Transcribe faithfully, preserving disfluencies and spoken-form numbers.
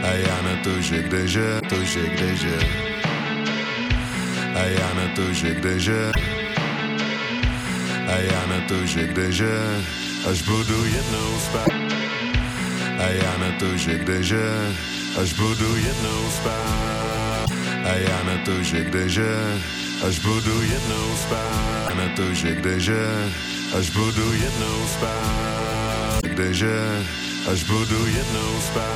A ja na to, že kdeže, to, že kdeže. A ja na to, že kdeže. A ja na to, že kdeže. Až budu jednou spát. A ja na to, že kdeže. Až budu jednou spát. A ja na to, že kdeže. Až budu jednou spát. A na to, že kdeže. Až budu jednou spát. Kdeže. Až budu jednou spát.